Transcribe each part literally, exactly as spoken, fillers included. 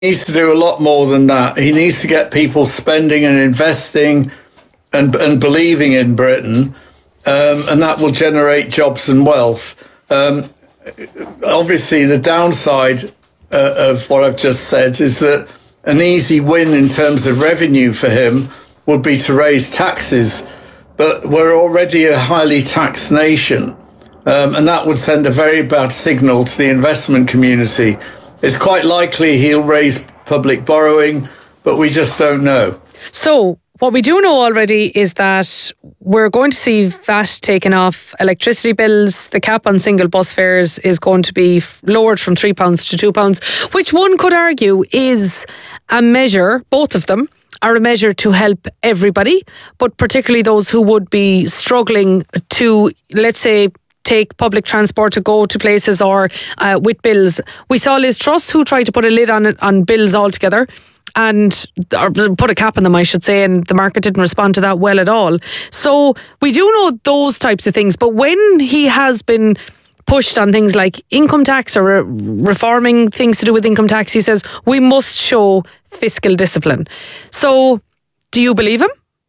needs to do a lot more than that. He needs to get people spending and investing and and believing in Britain, um, and that will generate jobs and wealth. Um, obviously, the downside uh, of what I've just said is that an easy win in terms of revenue for him would be to raise taxes, but we're already a highly taxed nation, um, and that would send a very bad signal to the investment community. It's quite likely he'll raise public borrowing, but we just don't know. So what we do know already is that we're going to see V A T taken off electricity bills. The cap on single bus fares is going to be lowered from three pounds to two pounds, which one could argue is a measure, both of them, are a measure to help everybody, but particularly those who would be struggling to, let's say, take public transport to go to places or uh, with bills. We saw Liz Truss, who tried to put a lid on it, on bills altogether, and or put a cap on them, I should say, and the market didn't respond to that well at all. So we do know those types of things, but when he has been pushed on things like income tax or re- reforming things to do with income tax, he says we must show fiscal discipline. So do you believe him?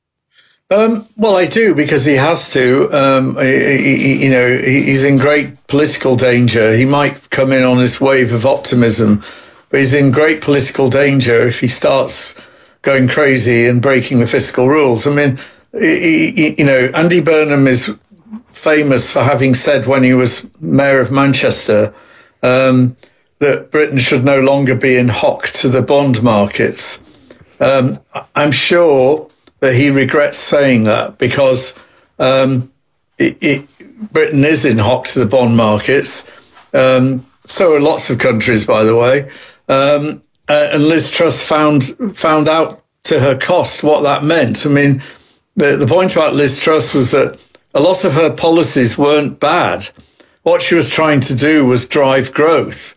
Um, well, I do, because he has to. Um, he, he, you know, he's in great political danger. He might come in on this wave of optimism, but he's in great political danger if he starts going crazy and breaking the fiscal rules. I mean, he, he, you know, Andy Burnham is famous for having said when he was mayor of Manchester um, that Britain should no longer be in hock to the bond markets. Um, I'm sure that he regrets saying that, because um, it, it, Britain is in hock to the bond markets. Um, so are lots of countries, by the way. Um, uh, and Liz Truss found found out to her cost what that meant. I mean, the, the point about Liz Truss was that a lot of her policies weren't bad. What she was trying to do was drive growth.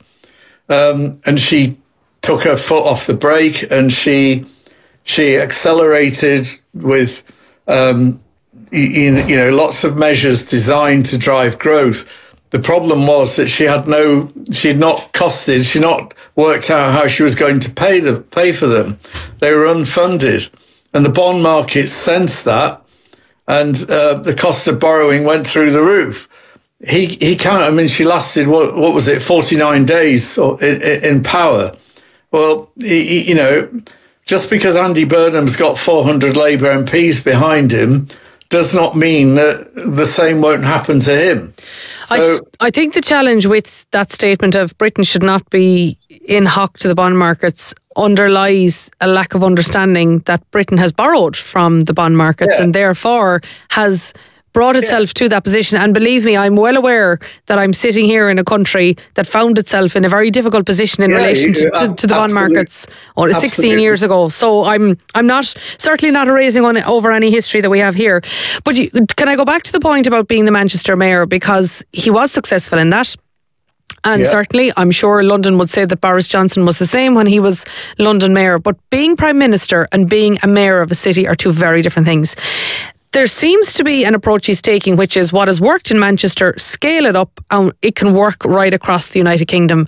Um, and she took her foot off the brake, and she... She accelerated with, um, you, you know, lots of measures designed to drive growth. The problem was that she had no, she had not costed, she had not worked out how she was going to pay the pay for them. They were unfunded, and the bond market sensed that, and uh, the cost of borrowing went through the roof. He he can't. I mean, she lasted what what was it, forty-nine days in, in power. Well, he, you know. Just because Andy Burnham's got four hundred Labour M Ps behind him does not mean that the same won't happen to him. So, I, I think the challenge with that statement of Britain should not be in hock to the bond markets underlies a lack of understanding that Britain has borrowed from the bond markets, yeah, and therefore has brought itself yeah. to that position. And believe me, I'm well aware that I'm sitting here in a country that found itself in a very difficult position in yeah, relation to, to, to the bond markets oh, sixteen years ago. So I'm I'm not certainly not erasing on over any history that we have here. But you, can I go back to the point about being the Manchester mayor, because he was successful in that. And yeah. certainly, I'm sure London would say that Boris Johnson was the same when he was London mayor. But being Prime Minister and being a mayor of a city are two very different things. There seems to be an approach he's taking, which is what has worked in Manchester, scale it up, and it can work right across the United Kingdom.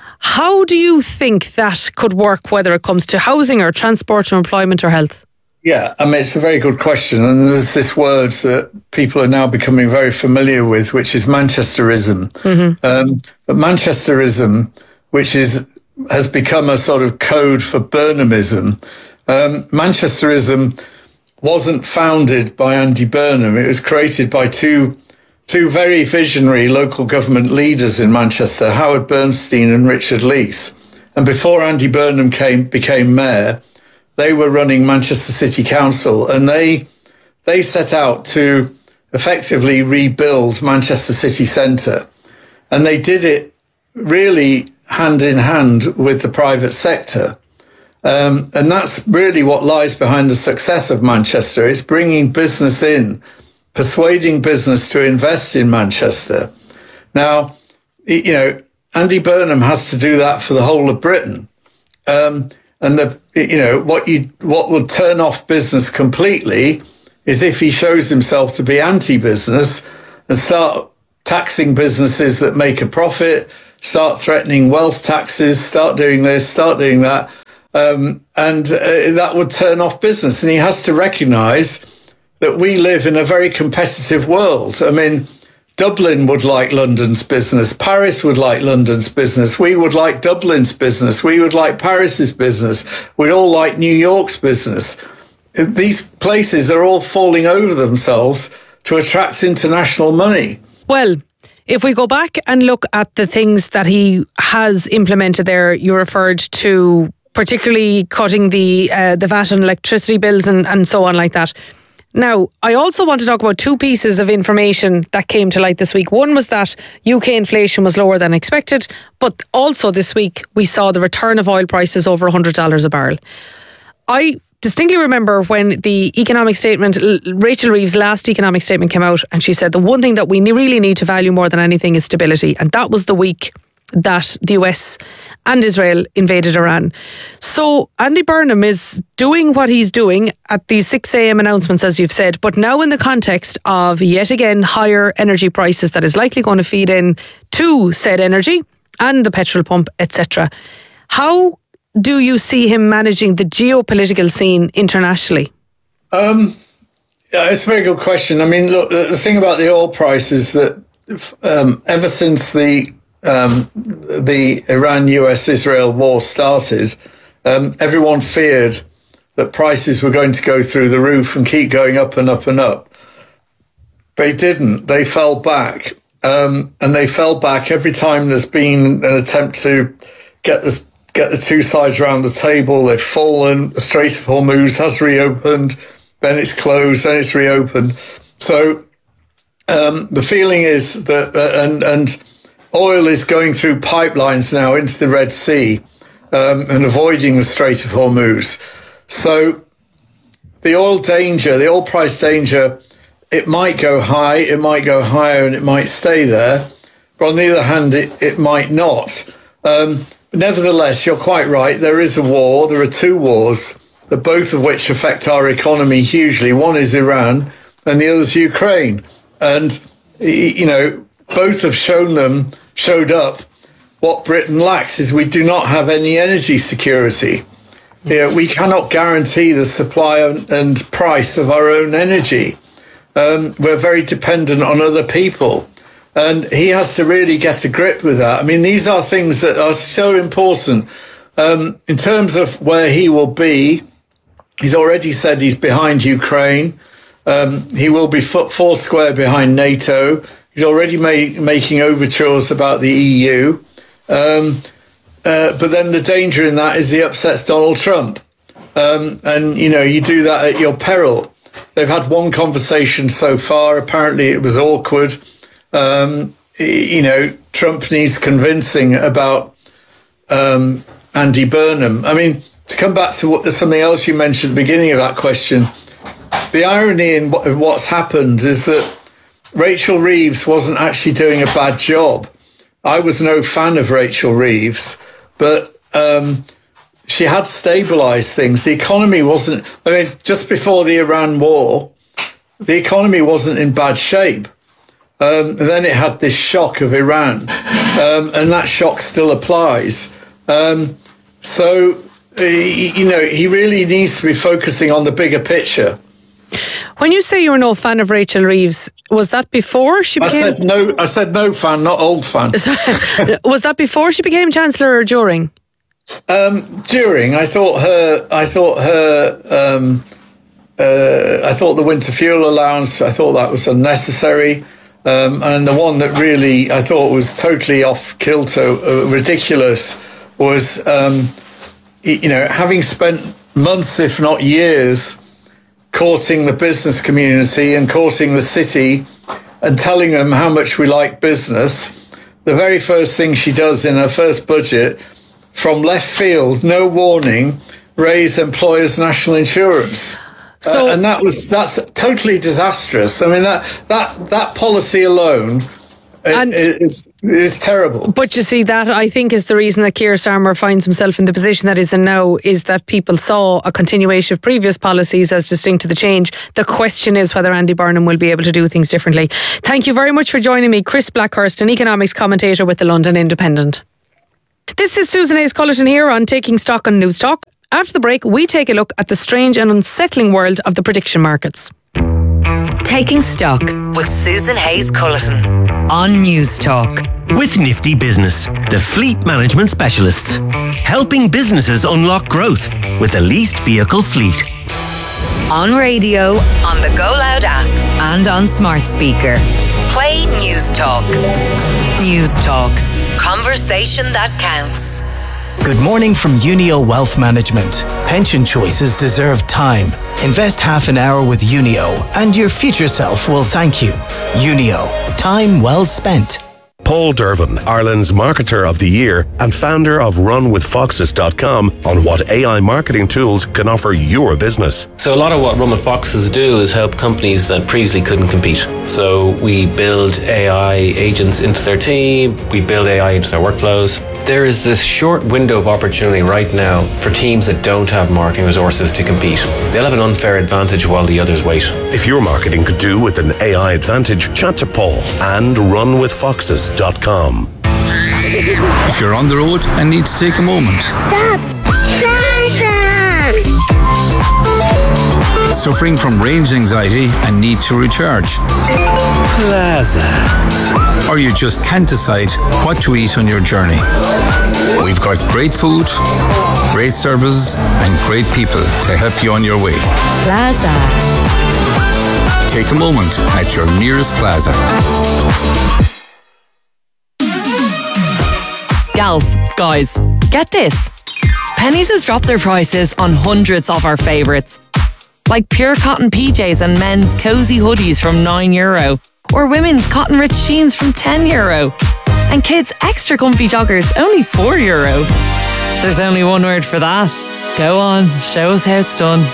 How do you think that could work, whether it comes to housing or transport or employment or health? Yeah, I mean, it's a very good question. And there's this word that people are now becoming very familiar with, which is Manchesterism. Mm-hmm. Um, but Manchesterism, which is has become a sort of code for Burnhamism, um, Manchesterism wasn't founded by Andy Burnham. It was created by two two very visionary local government leaders in Manchester, Howard Bernstein and Richard Leese. And before Andy Burnham came became mayor, they were running Manchester City Council, and they they set out to effectively rebuild Manchester City Centre. And they did it really hand in hand with the private sector. Um, and that's really what lies behind the success of Manchester. It's bringing business in, persuading business to invest in Manchester. Now, you know, Andy Burnham has to do that for the whole of Britain. Um, and the, you know, what you, what would turn off business completely is if he shows himself to be anti-business and start taxing businesses that make a profit, start threatening wealth taxes, start doing this, start doing that. Um, and uh, that would turn off business. And he has to recognise that we live in a very competitive world. I mean, Dublin would like London's business. Paris would like London's business. We would like Dublin's business. We would like Paris's business. We'd all like New York's business. These places are all falling over themselves to attract international money. Well, if we go back and look at the things that he has implemented there, you referred to particularly cutting the uh, the V A T on electricity bills and, and so on like that. Now, I also want to talk about two pieces of information that came to light this week. One was that U K inflation was lower than expected, but also this week we saw the return of oil prices over one hundred dollars a barrel. I distinctly remember when the economic statement, Rachel Reeves' last economic statement came out, and she said the one thing that we really need to value more than anything is stability. And that was the week that the U S and Israel invaded Iran. So Andy Burnham is doing what he's doing at these six a.m. announcements, as you've said, but now in the context of yet again higher energy prices that is likely going to feed in to said energy and the petrol pump, et cetera. How do you see him managing the geopolitical scene internationally? Um, yeah, it's a very good question. I mean, look, the thing about the oil price is that um, ever since the Um, the Iran-U S-Israel war started, um, everyone feared that prices were going to go through the roof and keep going up and up and up. They didn't. They fell back. Um, and they fell back every time there's been an attempt to get the, get the two sides around the table. They've fallen. The Strait of Hormuz has reopened. Then it's closed. Then it's reopened. So um, the feeling is that, uh, and and oil is going through pipelines now into the Red Sea um, and avoiding the Strait of Hormuz. So the oil danger, the oil price danger, it might go high, it might go higher and it might stay there. But on the other hand, it, it might not. Um, nevertheless, you're quite right. There is a war. There are two wars, the both of which affect our economy hugely. One is Iran and the other is Ukraine. And, you know, both have shown them, showed up what Britain lacks is we do not have any energy security. You know, we cannot guarantee the supply and price of our own energy. Um, we're very dependent on other people. And he has to really get a grip with that. I mean, these are things that are so important. Um, in terms of where he will be, he's already said he's behind Ukraine. Um, he will be foot four square behind NATO. He's already made, making overtures about the E U. Um, uh, but then the danger in that is he upsets Donald Trump. Um, and, you know, you do that at your peril. They've had one conversation so far. Apparently it was awkward. Um, you know, Trump needs convincing about um, Andy Burnham. I mean, to come back to what, something else you mentioned at the beginning of that question, the irony in, what, in what's happened is that Rachel Reeves wasn't actually doing a bad job. I was no fan of Rachel Reeves, but um, she had stabilised things. The economy wasn't, I mean, just before the Iran war, the economy wasn't in bad shape. Um, and then it had this shock of Iran, um, and that shock still applies. Um, so, he, you know, he really needs to be focusing on the bigger picture. When you say you were no fan of Rachel Reeves, was that before she became... I said no, I said no fan, not old fan. Was that before she became Chancellor or during? Um, during. I thought her, I thought her, um, uh, I thought the winter fuel allowance, I thought that was unnecessary. Um, and the one that really I thought was totally off kilter, uh, ridiculous, was, um, you know, having spent months, if not years, courting the business community and courting the city and telling them how much we like business, the very first thing she does in her first budget, from left field, no warning, raise employers' national insurance. So, uh, and that was that's totally disastrous. I mean, that that that policy alone And it, it's, it's terrible. But you see, that I think is the reason that Keir Starmer finds himself in the position that he's in now, is that people saw a continuation of previous policies as distinct to the change. The question is whether Andy Burnham will be able to do things differently. Thank you very much for joining me, Chris Blackhurst, an economics commentator with the London Independent. This is Susan Hayes-Cullerton here on Taking Stock on News Talk. After the break, we take a look at the strange and unsettling world of the prediction markets. Taking Stock with Susan Hayes-Cullerton on News Talk. With Nifty Business, the fleet management specialists, helping businesses unlock growth with a leased vehicle fleet. On radio, on the Go Loud app, and on smart speaker. Play News Talk. News Talk. Conversation that counts. Good morning from Unio Wealth Management. Pension choices deserve time. Invest half an hour with Unio and your future self will thank you. Unio. Time well spent. Paul Dervin, Ireland's Marketer of the Year and founder of run with foxes dot com, on what A I marketing tools can offer your business. So a lot of what Run with Foxes do is help companies that previously couldn't compete. So we build A I agents into their team, we build A I into their workflows. There is this short window of opportunity right now for teams that don't have marketing resources to compete. They'll have an unfair advantage while the others wait. If your marketing could do with an A I advantage, chat to Paul and run with foxes dot com. If you're on the road and need to take a moment. Stop! Stop! Suffering from range anxiety and need to recharge. Plaza. Or you just can't decide what to eat on your journey. We've got great food, great services, and great people to help you on your way. Plaza. Take a moment at your nearest Plaza. Gals, guys, get this. Penneys has dropped their prices on hundreds of our favourites. Like pure cotton P Js and men's cosy hoodies from nine euro. Or women's cotton rich jeans from ten euro. And kids' extra comfy joggers, only four euro. There's only one word for that. Go on, show us how it's done.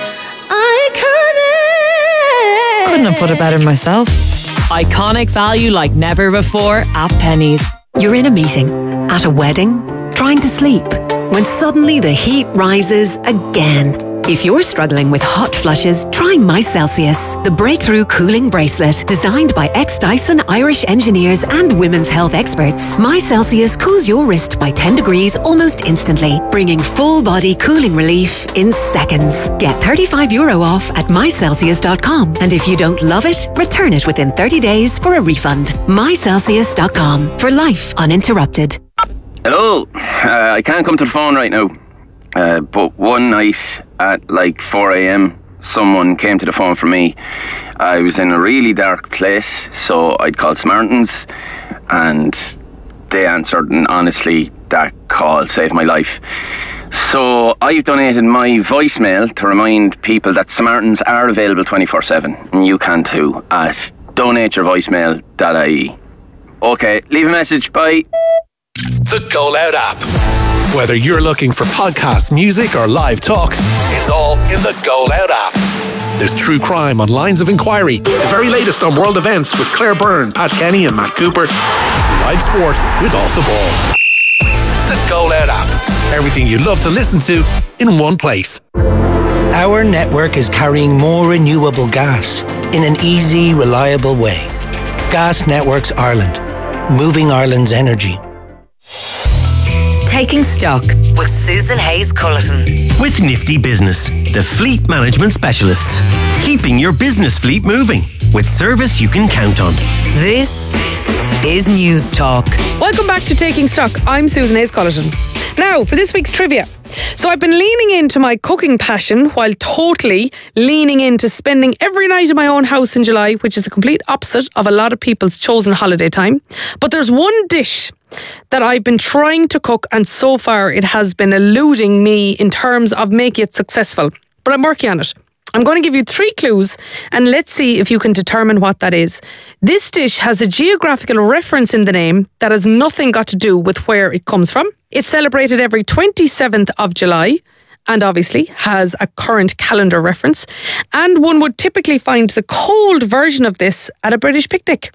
Iconic! Couldn't have put it better myself. Iconic value like never before at Penneys. You're in a meeting, at a wedding, trying to sleep, when suddenly the heat rises again. If you're struggling with hot flushes, try My Celsius, the breakthrough cooling bracelet designed by ex-Dyson Irish engineers and women's health experts. My Celsius cools your wrist by ten degrees almost instantly, bringing full-body cooling relief in seconds. Get thirty-five euro off at my celsius dot com, and if you don't love it, return it within thirty days for a refund. my celsius dot com, for life uninterrupted. Hello, uh, I can't come to the phone right now. Uh, but one night at like four a.m, someone came to the phone for me. I was in a really dark place, so I'd called Samaritans, and they answered, and honestly, that call saved my life. So I've donated my voicemail to remind people that Samaritans are available twenty-four seven, and you can too, at donate your voicemail dot I E. Okay, leave a message, bye. The Go Loud app. Whether you're looking for podcasts, music, or live talk, it's all in the Go Loud app. There's true crime on Lines of Inquiry, the very latest on world events with Claire Byrne, Pat Kenny, and Matt Cooper, live sport with Off the Ball. The Go Loud app. Everything you love to listen to in one place. Our network is carrying more renewable gas in an easy, reliable way. Gas Networks Ireland. Moving Ireland's energy. Taking Stock with Susan Hayes-Cullerton. With Nifty Business, the fleet management specialists, keeping your business fleet moving with service you can count on. This is News Talk. Welcome back to Taking Stock. I'm Susan Hayes-Cullerton. Now, for this week's trivia. So I've been leaning into my cooking passion while totally leaning into spending every night in my own house in July, which is the complete opposite of a lot of people's chosen holiday time. But there's one dish that I've been trying to cook, and so far it has been eluding me in terms of making it successful. But I'm working on it. I'm going to give you three clues, and let's see if you can determine what that is. This dish has a geographical reference in the name that has nothing got to do with where it comes from. It's celebrated every twenty-seventh of July, and obviously has a current calendar reference. And one would typically find the cold version of this at a British picnic.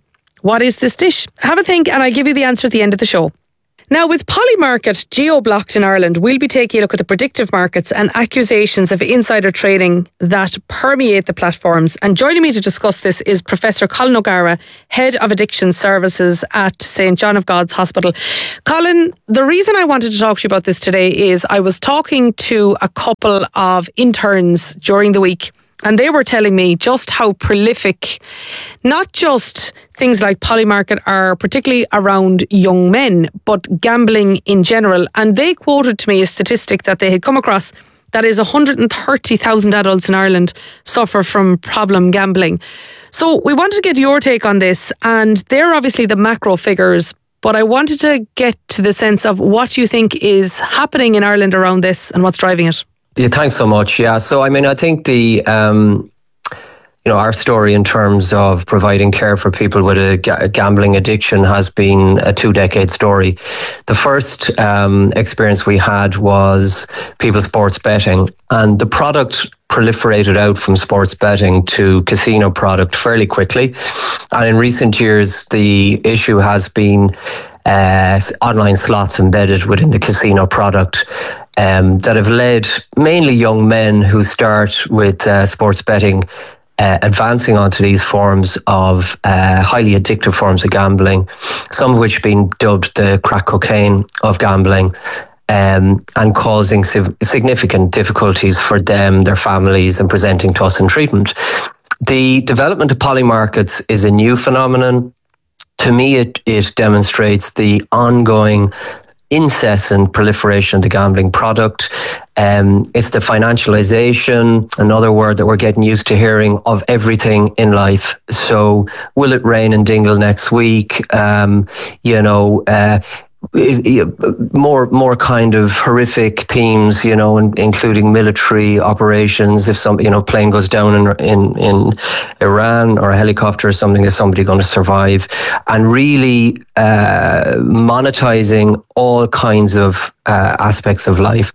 What is this dish? Have a think and I'll give you the answer at the end of the show. Now, with Polymarket geo-blocked in Ireland, we'll be taking a look at the predictive markets and accusations of insider trading that permeate the platforms. And joining me to discuss this is Professor Colin O'Gara, Head of Addiction Services at Saint John of God's Hospital. Colin, the reason I wanted to talk to you about this today is I was talking to a couple of interns during the week, and they were telling me just how prolific, not just things like Polymarket are, particularly around young men, but gambling in general. And they quoted to me a statistic that they had come across that is one hundred thirty thousand adults in Ireland suffer from problem gambling. So we wanted to get your take on this, and they're obviously the macro figures, but I wanted to get to the sense of what you think is happening in Ireland around this and what's driving it. Yeah, thanks so much. Yeah, so I mean, I think the, um, you know, our story in terms of providing care for people with a ga- gambling addiction has been a two-decade story. The first um, experience we had was people sports betting, and the product proliferated out from sports betting to casino product fairly quickly. And in recent years, the issue has been uh, online slots embedded within the casino product. Um, that have led mainly young men who start with uh, sports betting uh, advancing onto these forms of uh, highly addictive forms of gambling, some of which have been dubbed the crack cocaine of gambling, um, and causing sig- significant difficulties for them, their families, and presenting to us in treatment. The development of polymarkets is a new phenomenon. To me, it, it demonstrates the ongoing incessant proliferation of the gambling product. Um, it's the financialization, another word that we're getting used to hearing, of everything in life. So will it rain in Dingle next week? Um, you know, uh, more more kind of horrific themes, you know, in, including military operations. If some, you know, plane goes down in, in in Iran, or a helicopter or something, is somebody going to survive? And really uh, monetizing all kinds of uh, aspects of life.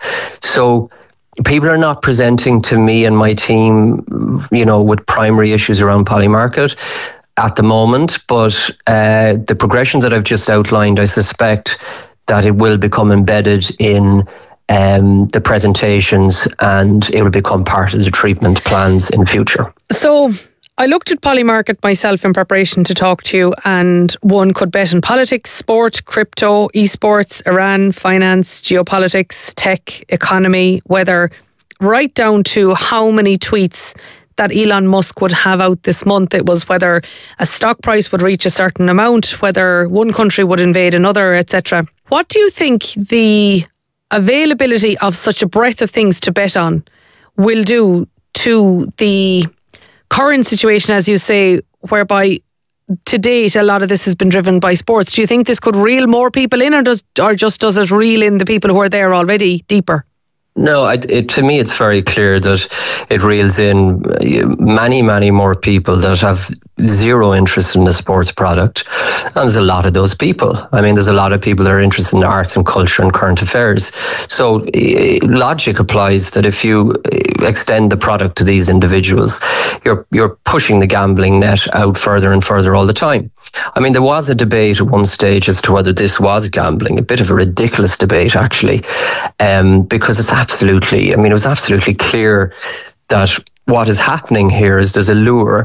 So people are not presenting to me and my team, you know, with primary issues around Polymarket at the moment, but uh, the progression that I've just outlined, I suspect that it will become embedded in um, the presentations, and it will become part of the treatment plans in future. So I looked at Polymarket myself in preparation to talk to you, and one could bet on politics, sport, crypto, esports, Iran, finance, geopolitics, tech, economy, weather, right down to how many tweets that Elon Musk would have out this month. It was whether a stock price would reach a certain amount, whether one country would invade another, et cetera. What do you think the availability of such a breadth of things to bet on will do to the current situation, as you say, whereby to date a lot of this has been driven by sports? Do you think this could reel more people in, or does or just does it reel in the people who are there already deeper? No, it, it, to me, it's very clear that it reels in many, many more people that have zero interest in the sports product. And there's a lot of those people. I mean, there's a lot of people that are interested in arts and culture and current affairs. So logic applies that if you extend the product to these individuals, you're you're pushing the gambling net out further and further all the time. I mean, there was a debate at one stage as to whether this was gambling, a bit of a ridiculous debate, actually, um, because it's absolutely, I mean, it was absolutely clear that what is happening here is there's a lure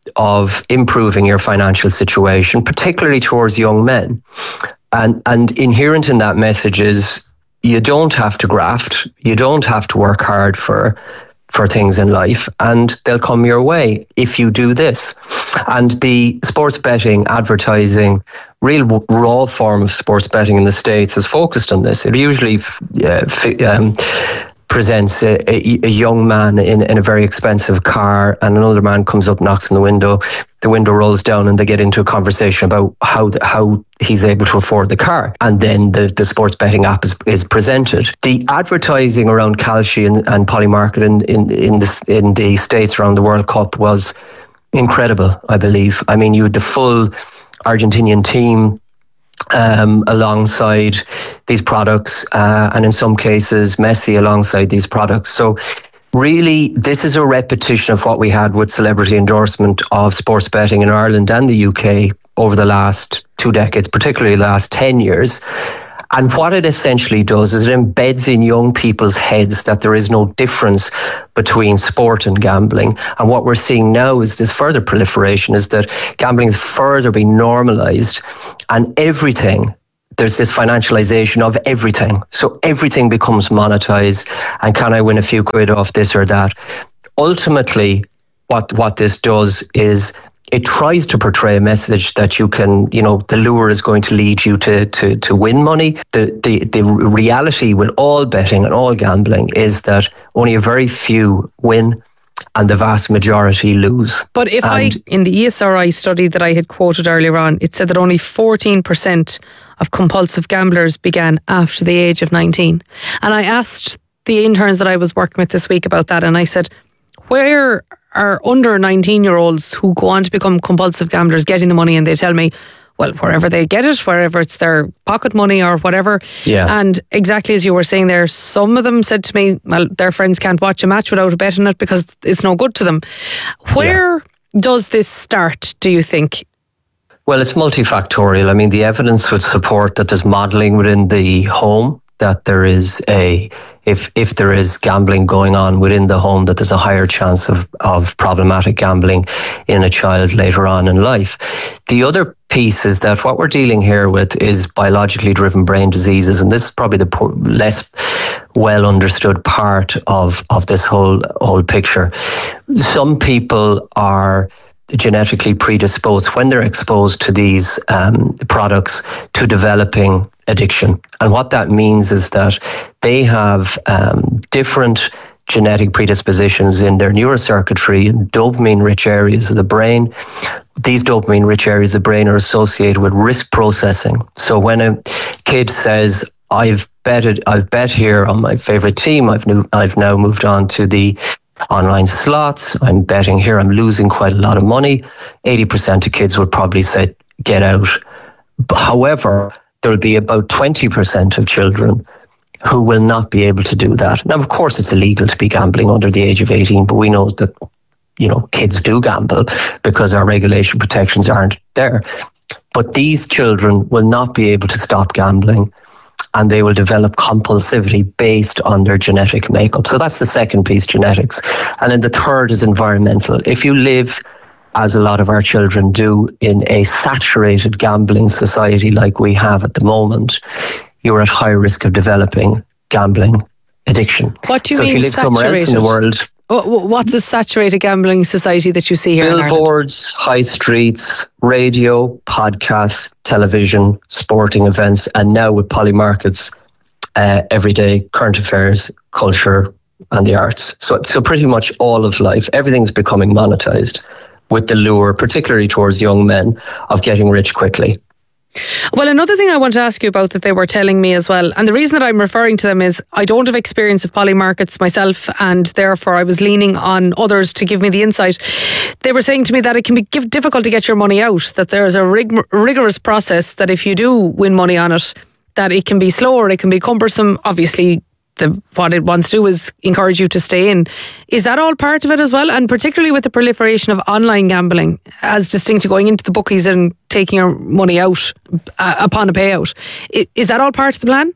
of improving your financial situation, particularly towards young men. And, and inherent in that message is you don't have to graft, you don't have to work hard for for things in life, and they'll come your way if you do this. And the sports betting advertising, real raw form of sports betting in the States, is focused on this. It usually uh, um, presents a, a, a young man in, in a very expensive car, and another man comes up, knocks on the window, the window rolls down, and they get into a conversation about how the, how he's able to afford the car. And then the, the sports betting app is, is presented. The advertising around Kalshi and, and Polymarket in, in, in, the, in the States around the World Cup was incredible, I believe. I mean, you had the full Argentinian team Um, alongside these products, uh, and in some cases Messi alongside these products. So really, this is a repetition of what we had with celebrity endorsement of sports betting in Ireland and the U K over the last two decades, particularly the last ten years. And what it essentially does is it embeds in young people's heads that there is no difference between sport and gambling. And what we're seeing now is this further proliferation, is that gambling is further being normalized, and everything, there's this financialization of everything. So everything becomes monetized, and can I win a few quid off this or that? Ultimately, what what this does is it tries to portray a message that you can, you know, the lure is going to lead you to to to win money. The the the reality with all betting and all gambling is that only a very few win and the vast majority lose. But if and I, in the E S R I study that I had quoted earlier on, it said that only fourteen percent of compulsive gamblers began after the age of nineteen. And I asked the interns that I was working with this week about that, and I said, where are under nineteen year olds who go on to become compulsive gamblers getting the money? And they tell me, well, wherever they get it, wherever it's their pocket money or whatever. Yeah. And exactly as you were saying there, some of them said to me, well, their friends can't watch a match without a bet on it because it's no good to them. Where yeah. does this start, do you think? Well, it's multifactorial. I mean, the evidence would support that there's modelling within the home, that there is a, if if there is gambling going on within the home, that there's a higher chance of, of problematic gambling in a child later on in life. The other piece is that what we're dealing here with is biologically driven brain diseases, and this is probably the poor, less well understood part of, of this whole whole picture. Some people are genetically predisposed when they're exposed to these um, products to developing addiction. And what that means is that they have um, different genetic predispositions in their neurocircuitry and dopamine-rich areas of the brain. These dopamine-rich areas of the brain are associated with risk processing. So when a kid says, I've betted, I've bet here on my favorite team, I've, new, I've now moved on to the online slots, I'm betting here, I'm losing quite a lot of money, eighty percent of kids would probably say, get out. However, there'll be about twenty percent of children who will not be able to do that. Now, of course, it's illegal to be gambling under the age of eighteen, but we know that, you know, kids do gamble because our regulation protections aren't there. But these children will not be able to stop gambling, and they will develop compulsivity based on their genetic makeup. So that's the second piece, genetics. And then the third is environmental. If you live, as a lot of our children do, in a saturated gambling society like we have at the moment, you're at high risk of developing gambling addiction. What do you so mean if you live saturated? somewhere else in the world... What's a saturated gambling society that you see here in Ireland? Billboards, high streets, radio, podcasts, television, sporting events, and now with Polymarkets, uh, everyday current affairs, culture, and the arts. So, so pretty much all of life, everything's becoming monetized with the lure, particularly towards young men, of getting rich quickly. Well, another thing I want to ask you about that they were telling me as well, and the reason that I'm referring to them is I don't have experience of Polymarkets myself, and therefore I was leaning on others to give me the insight. They were saying to me that it can be difficult to get your money out, that there's a rig- rigorous process, that if you do win money on it, that it can be slower, it can be cumbersome. Obviously, the, what it wants to do is encourage you to stay in. Is that all part of it as well? And particularly with the proliferation of online gambling, as distinct to going into the bookies and taking your money out uh, upon a payout. Is that all part of the plan?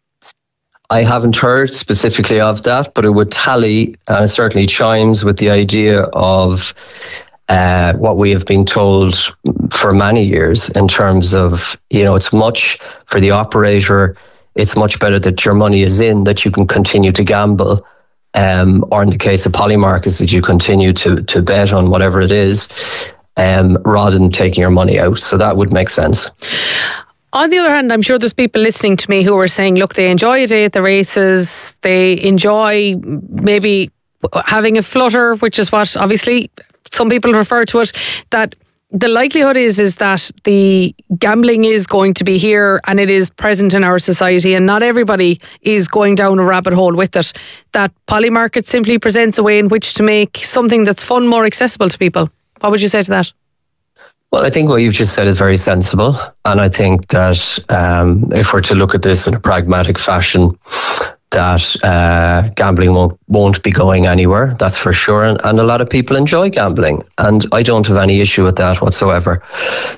I haven't heard specifically of that, but it would tally, and uh, certainly chimes with the idea of uh, what we have been told for many years in terms of, you know, it's much for the operator. It's much better that your money is in, that you can continue to gamble, um, or in the case of Polymarkets, that you continue to to bet on whatever it is, um, rather than taking your money out. So that would make sense. On the other hand, I'm sure there's people listening to me who are saying, look, they enjoy a day at the races, they enjoy maybe having a flutter, which is what obviously some people refer to it, that the likelihood is is that the gambling is going to be here and it is present in our society, and not everybody is going down a rabbit hole with it. That Polymarket simply presents a way in which to make something that's fun more accessible to people. What would you say to that? Well, I think what you've just said is very sensible. And I think that um, if we're to look at this in a pragmatic fashion, that uh, gambling won't, won't be going anywhere, that's for sure. And, and a lot of people enjoy gambling, and I don't have any issue with that whatsoever.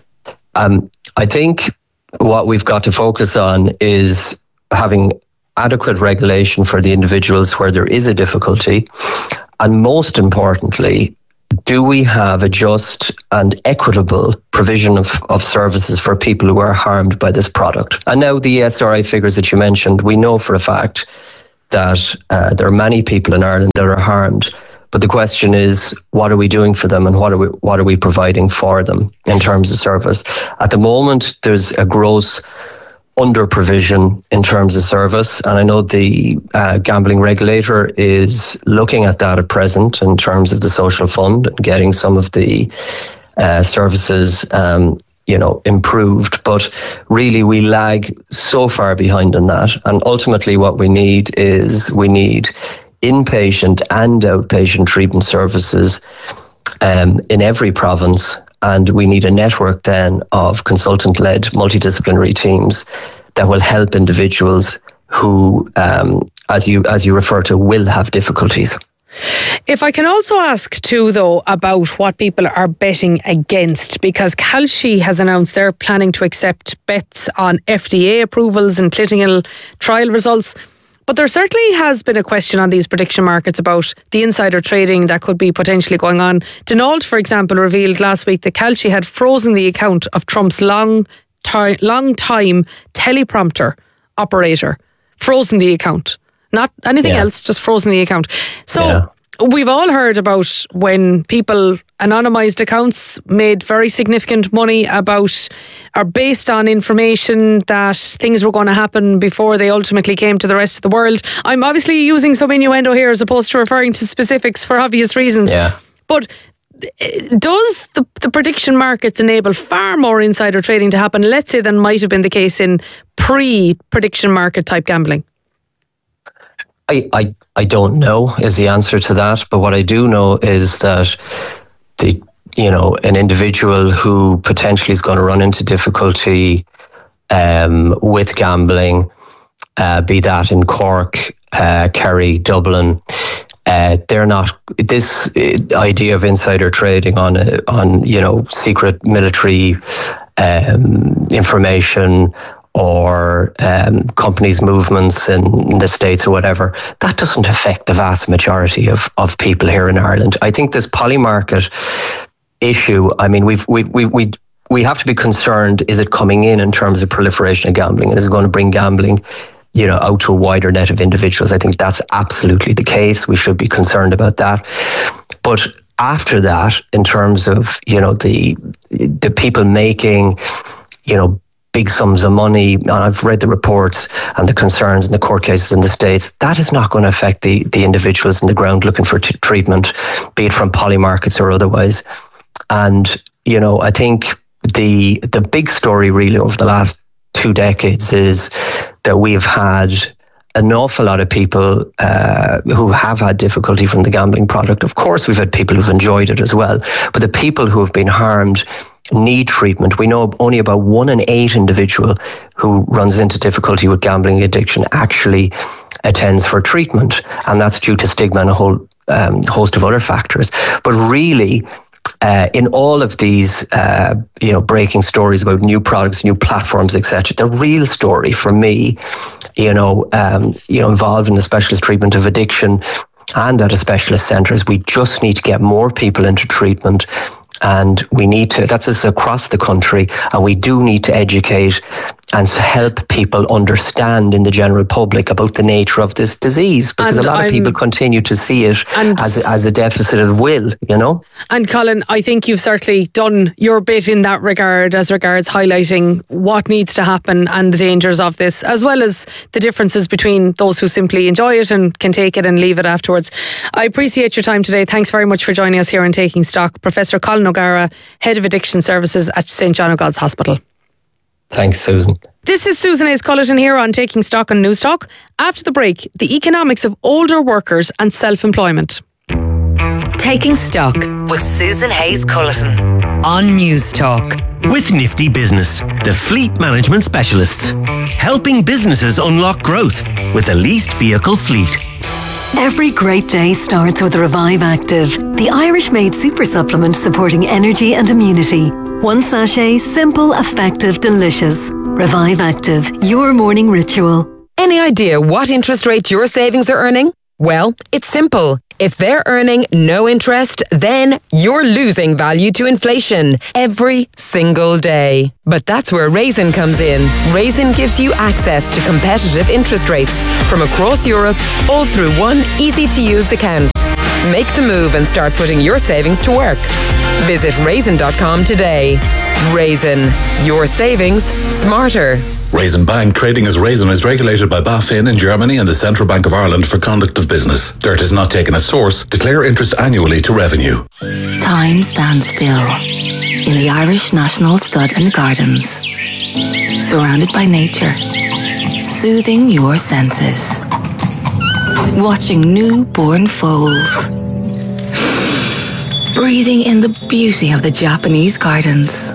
Um, I think what we've got to focus on is having adequate regulation for the individuals where there is a difficulty. And most importantly, do we have a just and equitable provision of, of services for people who are harmed by this product? And now the S R I figures that you mentioned, we know for a fact that uh, there are many people in Ireland that are harmed. But the question is, what are we doing for them, and what are we what are we providing for them in terms of service? At the moment, there's a gross under provision in terms of service, and I know the uh, gambling regulator is looking at that at present in terms of the social fund and getting some of the uh, services um, you know, improved, but really we lag so far behind in that. And ultimately what we need is we need inpatient and outpatient treatment services um, in every province. And we need a network then of consultant-led multidisciplinary teams that will help individuals who, um, as you as you refer to, will have difficulties. If I can also ask too, though, about what people are betting against, because Calci has announced they're planning to accept bets on F D A approvals and clinical trial results. But there certainly has been a question on these prediction markets about the insider trading that could be potentially going on. Denault, for example, revealed last week that Calci had frozen the account of Trump's long, ti- long time teleprompter operator. Frozen the account. Not anything yeah. else, just frozen the account. So yeah. we've all heard about when people anonymised accounts made very significant money about, are based on information that things were going to happen before they ultimately came to the rest of the world. I'm obviously using some innuendo here as opposed to referring to specifics for obvious reasons. Yeah. But does the, the prediction markets enable far more insider trading to happen, let's say, than might have been the case in pre-prediction market type gambling? I, I, I don't know is the answer to that, but what I do know is that the you know an individual who potentially is going to run into difficulty um, with gambling, uh, be that in Cork, uh, Kerry, Dublin, uh, they're not. This idea of insider trading on a, on you know secret military um, information, or um, companies' movements in the States or whatever, that doesn't affect the vast majority of, of people here in Ireland. I think this polymarket issue, I mean, we've, we've, we we we have to be concerned, is it coming in in terms of proliferation of gambling, and is it going to bring gambling, you know, out to a wider net of individuals? I think that's absolutely the case. We should be concerned about that. But after that, in terms of, you know, the the people making, you know, big sums of money, and I've read the reports and the concerns and the court cases in the States, that is not going to affect the, the individuals on the ground looking for t- treatment, be it from polymarkets or otherwise. And, you know, I think the the big story really over the last two decades is that we've had an awful lot of people uh, who have had difficulty from the gambling product. Of course, we've had people who've enjoyed it as well, but the people who have been harmed need treatment. We know only about one in eight individual who runs into difficulty with gambling addiction actually attends for treatment, and that's due to stigma and a whole um, host of other factors. But really, uh, in all of these, uh, you know, breaking stories about new products, new platforms, et cetera, the real story for me, you know, um, you know, involved in the specialist treatment of addiction and at a specialist centre, is we just need to get more people into treatment. And we need to, that's across the country, and we do need to educate and help people understand in the general public about the nature of this disease, because and a lot I'm, of people continue to see it as, as a deficit of will, you know? And Colin, I think you've certainly done your bit in that regard, as regards highlighting what needs to happen and the dangers of this, as well as the differences between those who simply enjoy it and can take it and leave it afterwards. I appreciate your time today. Thanks very much for joining us here on Taking Stock. Professor Colin O'Gara, Head of Addiction Services at Saint John O'God's Hospital. Thanks, Susan. This is Susan Hayes Cullerton here on Taking Stock on News Talk. After the break, the economics of older workers and self-employment. Taking Stock with Susan Hayes Cullerton on News Talk. With Nifty Business, the fleet management specialists, helping businesses unlock growth with a leased vehicle fleet. Every great day starts with Revive Active, the Irish-made super supplement supporting energy and immunity. One sachet, simple, effective, delicious. Revive Active, your morning ritual. Any idea what interest rate your savings are earning? Well, it's simple. If they're earning no interest, then you're losing value to inflation every single day. But that's where Raisin comes in. Raisin gives you access to competitive interest rates from across Europe, all through one easy-to-use account. Make the move and start putting your savings to work. Visit raisin dot com today. Raisin, your savings smarter. Raisin Bank, trading as Raisin, is regulated by BaFin in Germany and the Central Bank of Ireland for conduct of business. Dirt is not taken as source. Declare interest annually to revenue. Time stands still in the Irish National Stud and Gardens, surrounded by nature, soothing your senses, watching newborn foals, breathing in the beauty of the Japanese gardens,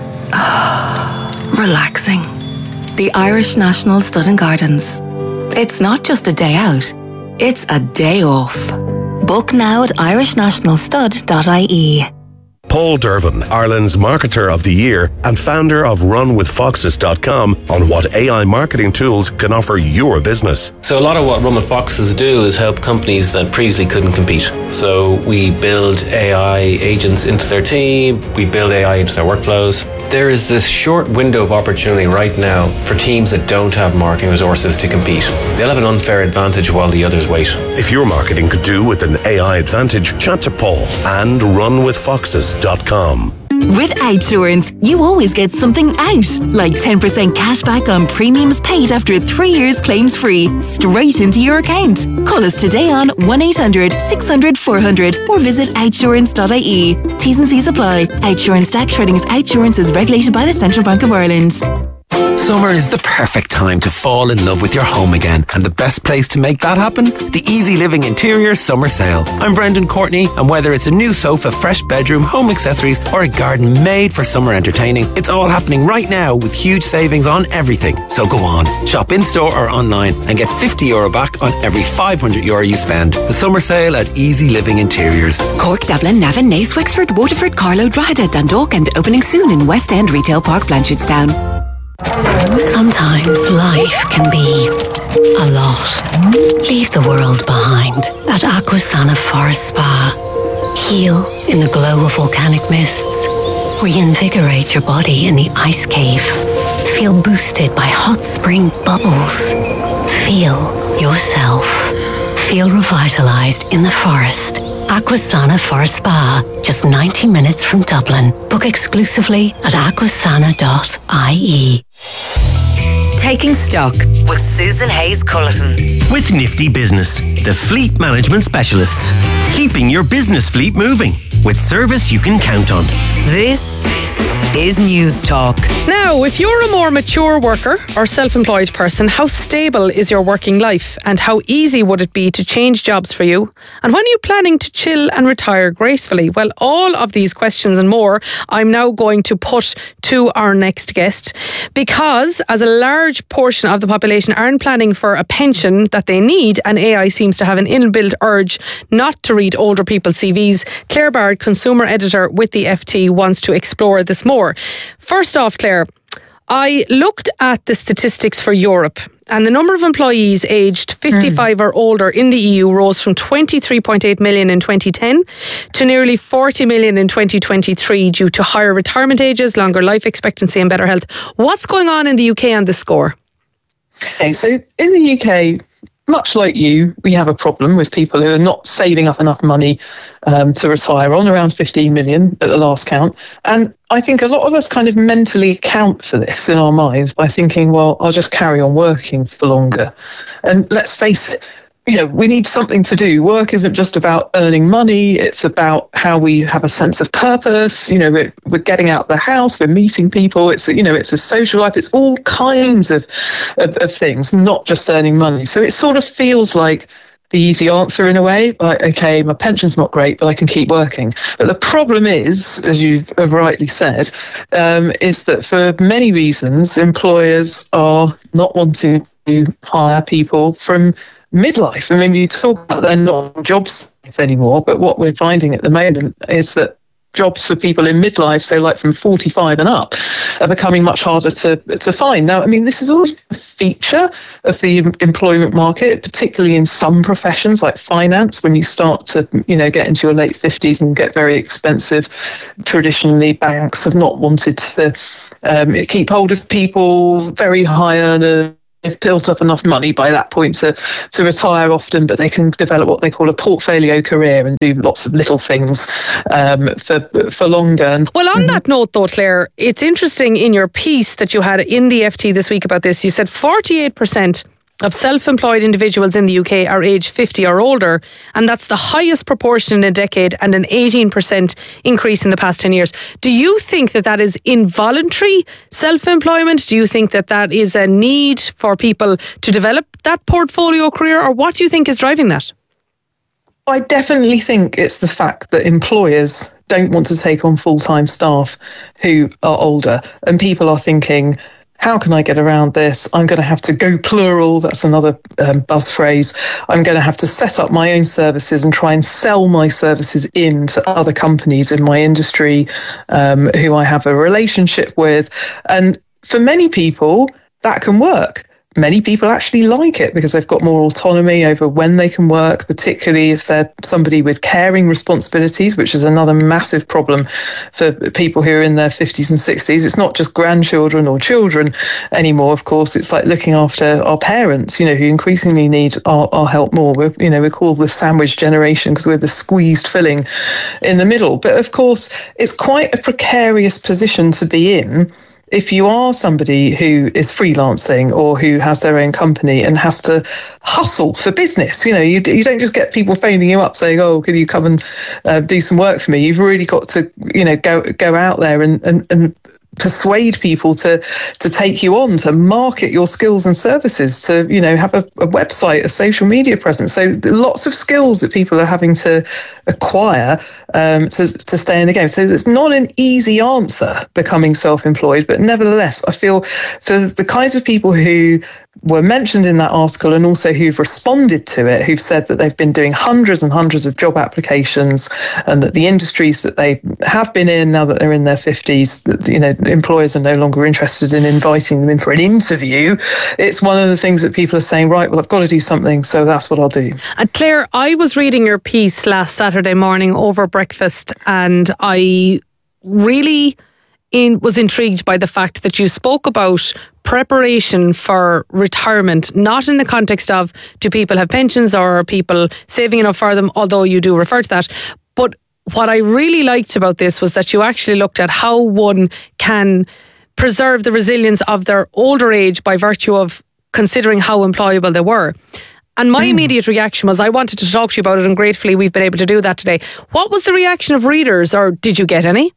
relaxing. The Irish National Stud and Gardens. It's not just a day out, it's a day off. Book now at irish national stud dot I E. Paul Dervin, Ireland's Marketer of the Year and founder of run with foxes dot com, on what A I marketing tools can offer your business. So a lot of what Run with Foxes do is help companies that previously couldn't compete. So we build A I agents into their team, we build A I into their workflows. There is this short window of opportunity right now for teams that don't have marketing resources to compete. They'll have an unfair advantage while the others wait. If your marketing could do with an A I advantage, chat to Paul and run with foxes dot com. With Outsurance, you always get something out, like ten percent cash back on premiums paid after three years claims free, straight into your account. Call us today on one eight hundred six hundred four hundred or visit outsurance dot I E. T's and C's apply. Outsurance Stack Trading as Outsurance is regulated by the Central Bank of Ireland. Summer is the perfect time to fall in love with your home again, and the best place to make that happen? The Easy Living Interior Summer Sale. I'm Brendan Courtney, and whether it's a new sofa, fresh bedroom, home accessories, or a garden made for summer entertaining, it's all happening right now with huge savings on everything. So go on, shop in-store or online and get fifty euro back on every five hundred euro you spend. The Summer Sale at Easy Living Interiors. Cork, Dublin, Navan, Naas, Wexford, Waterford, Carlow, Drogheda, Dundalk, and opening soon in West End Retail Park, Blanchardstown. Sometimes life can be a lot. Leave the world behind at Aquasana Forest Spa. Heal in the glow of volcanic mists. Reinvigorate your body in the ice cave. Feel boosted by hot spring bubbles. Feel yourself. Feel revitalized in the forest. Aquasana Forest Spa, just ninety minutes from Dublin. Book exclusively at aquasana dot I E. Taking Stock with Susan Hayes Culleton. With Nifty Business, the fleet management specialists. Keeping your business fleet moving with service you can count on. This is News Talk. Now, if you're a more mature worker or self-employed person, how stable is your working life and how easy would it be to change jobs for you? And when are you planning to chill and retire gracefully? Well, all of these questions and more I'm now going to put to our next guest, because as a large portion of the population aren't planning for a pension that they need, and A I seems to have an inbuilt urge not to read older people's C Vs, Claire Bard, consumer editor with the F T, wants to explore this more. First off, Claire, I looked at the statistics for Europe, and the number of employees aged fifty-five mm. or older in the E U rose from twenty-three point eight million in twenty ten to nearly forty million in twenty twenty-three due to higher retirement ages, longer life expectancy and better health. What's going on in the U K on this score? Okay, so in the U K, much like you, we have a problem with people who are not saving up enough money um, to retire on, around fifteen million at the last count. And I think a lot of us kind of mentally account for this in our minds by thinking, well, I'll just carry on working for longer. And let's face it, you know, we need something to do. Work isn't just about earning money. It's about how we have a sense of purpose. You know, we're, we're getting out of the house, we're meeting people. It's, you know, it's a social life. It's all kinds of, of, of things, not just earning money. So it sort of feels like the easy answer in a way, like, okay, my pension's not great, but I can keep working. But the problem is, as you've rightly said, um, is that for many reasons, employers are not wanting to hire people from midlife. I mean, you talk about they're not jobs anymore, but what we're finding at the moment is that jobs for people in midlife, so like from forty-five and up, are becoming much harder to to find. Now, I mean, this is always a feature of the employment market, particularly in some professions like finance. When you start to, you know, get into your late fifties and get very expensive, traditionally banks have not wanted to um, keep hold of people very high earners. They've built up enough money by that point to, to retire often, but they can develop what they call a portfolio career and do lots of little things um, for for longer. Well, on that note though, Claire, it's interesting in your piece that you had in the F T this week about this, you said forty-eight percent of self-employed individuals in the U K are age fifty or older, and that's the highest proportion in a decade and an eighteen percent increase in the past ten years. Do you think that that is involuntary self-employment? Do you think that that is a need for people to develop that portfolio career, or what do you think is driving that? I definitely think it's the fact that employers don't want to take on full-time staff who are older, and people are thinking, how can I get around this? I'm going to have to go plural. That's another um, buzz phrase. I'm going to have to set up my own services and try and sell my services in to other companies in my industry um, who I have a relationship with. And for many people, that can work. Many people actually like it because they've got more autonomy over when they can work, particularly if they're somebody with caring responsibilities, which is another massive problem for people who are in their fifties and sixties. It's not just grandchildren or children anymore, of course. It's like looking after our parents, you know, who increasingly need our, our help more. We're, you know, we're called the sandwich generation because we're the squeezed filling in the middle. But of course, it's quite a precarious position to be in if you are somebody who is freelancing or who has their own company and has to hustle for business. You know, you you don't just get people phoning you up saying, oh, can you come and uh, do some work for me? You've really got to, you know, go go out there and, and, and persuade people to to take you on, to market your skills and services, to, you know, have a, a website, a social media presence. So lots of skills that people are having to acquire um, to, to stay in the game. So it's not an easy answer, becoming self-employed, but nevertheless, I feel for the kinds of people who were mentioned in that article and also who've responded to it, who've said that they've been doing hundreds and hundreds of job applications and that the industries that they have been in, now that they're in their fifties, you know, employers are no longer interested in inviting them in for an interview. It's one of the things that people are saying, right, well, I've got to do something, so that's what I'll do. And Claire, I was reading your piece last Saturday morning over breakfast, and I really in, was intrigued by the fact that you spoke about preparation for retirement, not in the context of do people have pensions or are people saving enough for them, although you do refer to that. But what I really liked about this was that you actually looked at how one can preserve the resilience of their older age by virtue of considering how employable they were. And my mm. immediate reaction was, I wanted to talk to you about it, and gratefully we've been able to do that today. What was the reaction of readers, or did you get any?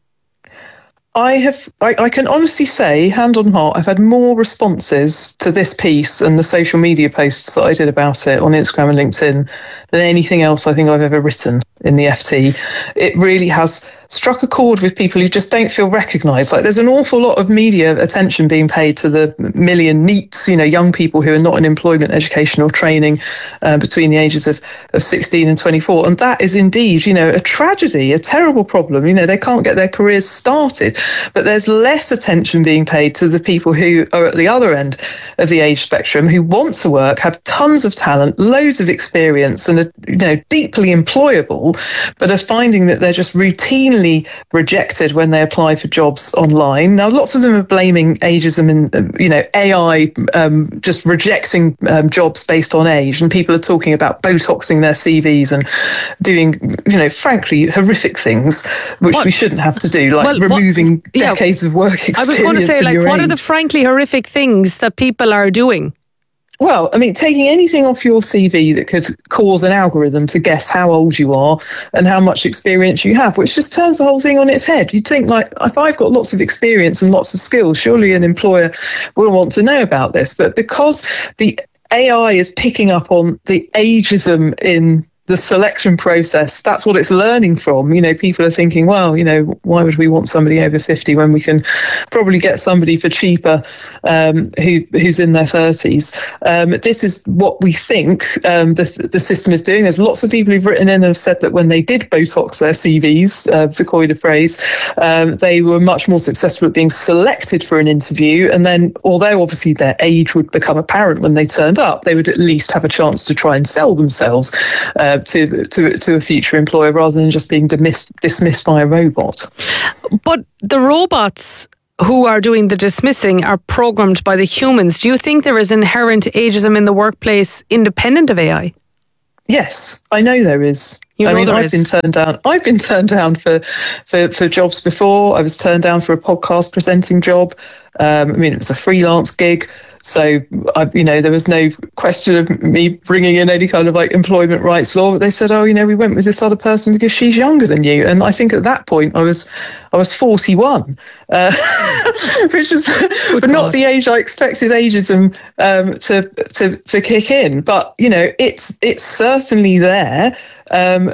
I have, I, I can honestly say, hand on heart, I've had more responses to this piece and the social media posts that I did about it on Instagram and LinkedIn than anything else I think I've ever written in the F T. It really has struck a chord with people who just don't feel recognised. Like, there's an awful lot of media attention being paid to the million NEETs, you know, young people who are not in employment, education or training uh, between the ages of, of sixteen and twenty-four. And that is indeed, you know, a tragedy, a terrible problem. You know, they can't get their careers started. But there's less attention being paid to the people who are at the other end of the age spectrum, who want to work, have tons of talent, loads of experience, and are, you know, deeply employable, but are finding that they're just routinely rejected when they apply for jobs online. Now, lots of them are blaming ageism and, you know, A I um, just rejecting um, jobs based on age. And people are talking about Botoxing their C Vs and doing, you know, frankly, horrific things, which what? we shouldn't have to do, like well, removing what, decades yeah, of work experience. I was going to say, like, what age. are the frankly horrific things that people are doing? Well, I mean, taking anything off your C V that could cause an algorithm to guess how old you are and how much experience you have, which just turns the whole thing on its head. You'd think, like, if I've got lots of experience and lots of skills, surely an employer will want to know about this. But because the A I is picking up on the ageism in the selection process, that's what it's learning from. You know, people are thinking, well, you know, why would we want somebody over fifty when we can probably get somebody for cheaper um, who who's in their thirties? Um, this is what we think um, the, the system is doing. There's lots of people who've written in and have said that when they did Botox their C Vs, uh, to coin a phrase, um, they were much more successful at being selected for an interview. And then, although obviously their age would become apparent when they turned up, they would at least have a chance to try and sell themselves uh, to, to to a future employer rather than just being dismissed, dismissed by a robot. But the robots who are doing the dismissing are programmed by the humans. Do you think there is inherent ageism in the workplace independent of A I? Yes, I know there is. You know I mean, there I've is. been turned down. I've been turned down for, for, for jobs before. I was turned down for a podcast presenting job. Um, I mean, it was a freelance gig. So, I, you know, there was no question of me bringing in any kind of like employment rights law. But they said, oh, you know, we went with this other person because she's younger than you. And I think at that point I was, I was forty-one, uh, which was but not the age I expected ageism um, to, to, to kick in. But, you know, it's, it's certainly there. Um,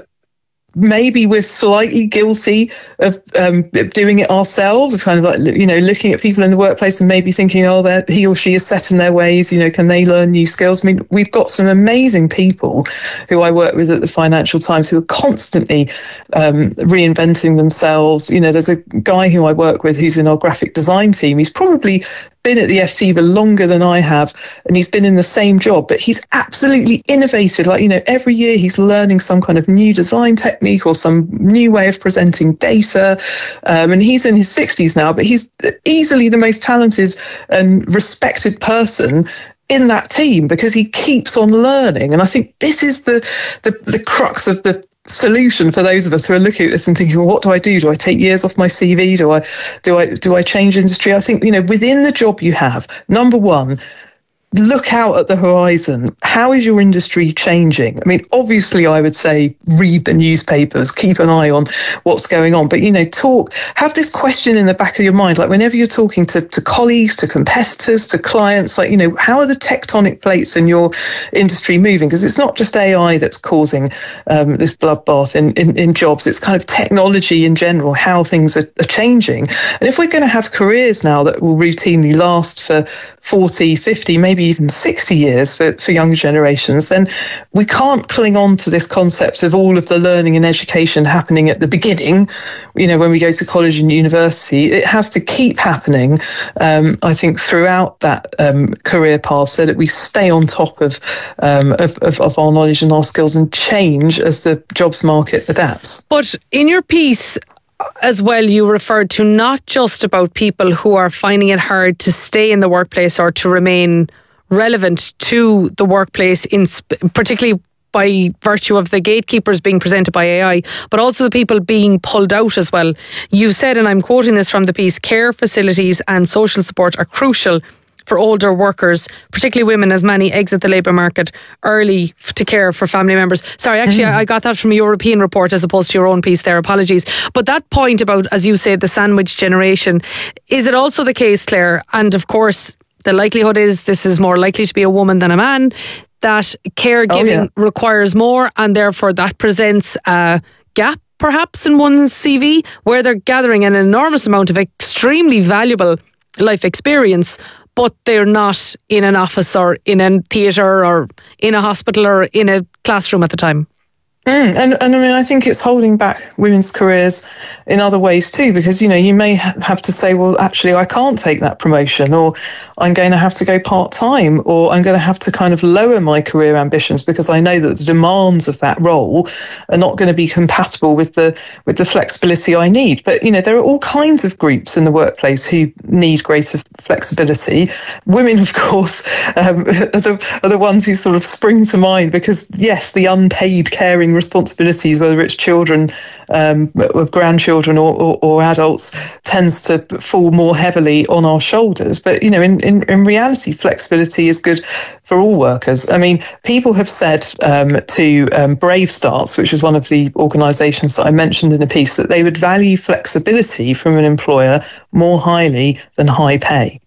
Maybe we're slightly guilty of um, doing it ourselves, of kind of like, you know, looking at people in the workplace and maybe thinking, oh, he or she is set in their ways, you know, can they learn new skills? I mean, we've got some amazing people who I work with at the Financial Times who are constantly um, reinventing themselves. You know, there's a guy who I work with who's in our graphic design team. He's probably been at the F T for longer than I have, and he's been in the same job, but he's absolutely innovated. Like, you know, every year he's learning some kind of new design technique or some new way of presenting data. Um, and he's in his sixties now, but he's easily the most talented and respected person in that team because he keeps on learning. And I think this is the the, the crux of the solution for those of us who are looking at this and thinking, well, what do I do? Do I take years off my C V? Do I do I do I change industry? I think, you know, within the job you have, number one, look out at the horizon. How is your industry changing? I mean, obviously, I would say read the newspapers, keep an eye on what's going on. But, you know, talk, have this question in the back of your mind, like whenever you're talking to, to colleagues, to competitors, to clients, like, you know, how are the tectonic plates in your industry moving? Because it's not just A I that's causing um, this bloodbath in, in, in jobs. It's kind of technology in general, how things are, are changing. And if we're going to have careers now that will routinely last for forty, fifty, maybe even sixty years for, for younger generations, then we can't cling on to this concept of all of the learning and education happening at the beginning, you know, when we go to college and university. It has to keep happening, um, I think, throughout that um, career path so that we stay on top of, um, of, of, of our knowledge and our skills and change as the jobs market adapts. But in your piece as well, you referred to not just about people who are finding it hard to stay in the workplace or to remain relevant to the workplace, in particularly by virtue of the gatekeepers being presented by A I, but also the people being pulled out as well. You said, and I'm quoting this from the piece, care facilities and social support are crucial for older workers, particularly women, as many exit the labour market early to care for family members. Sorry, actually, mm. I got that from a European report as opposed to your own piece there. Apologies. But that point about, as you said, the sandwich generation, is it also the case, Claire? And of course, the likelihood is this is more likely to be a woman than a man, that caregiving oh, yeah. requires more, and therefore that presents a gap perhaps in one's C V where they're gathering an enormous amount of extremely valuable life experience, but they're not in an office or in a theatre or in a hospital or in a classroom at the time. Mm, and, and I mean, I think it's holding back women's careers in other ways too, because, you know, you may ha- have to say, well, actually, I can't take that promotion, or I'm going to have to go part-time, or I'm going to have to kind of lower my career ambitions because I know that the demands of that role are not going to be compatible with the with the flexibility I need. But, you know, there are all kinds of groups in the workplace who need greater flexibility. Women, of course, um, are, the, are the ones who sort of spring to mind because, yes, the unpaid caring responsibilities, whether it's children, um, with grandchildren or, or, or adults, tends to fall more heavily on our shoulders. But, you know, in, in, in reality, flexibility is good for all workers. I mean, people have said um, to um, Brave Starts, which is one of the organisations that I mentioned in the piece, that they would value flexibility from an employer more highly than high pay.